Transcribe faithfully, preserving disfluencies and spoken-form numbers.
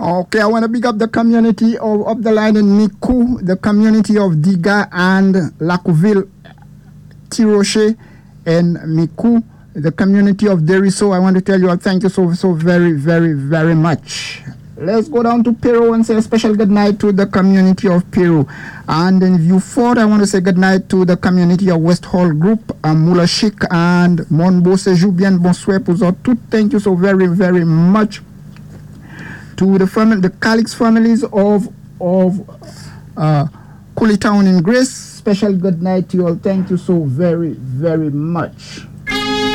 Okay, I want to big up the community of up the line in Micoud, the community of Diga and Lacouville, Tiroche, and Micoud, the community of Deriso. I want to tell you all thank you so, so very, very, very much. Let's go down to Peru and say a special good night to the community of Peru. And in Vieux Fort, I want to say good night to the community of West Hall Group, um, Moula Chic and Monbo Sejou Bien Bonsoir pour tout. Thank you so very, very much. To the family, the Calix families of of uh, Cooley Town in Grace. Special good night to you all. Thank you so very, very much.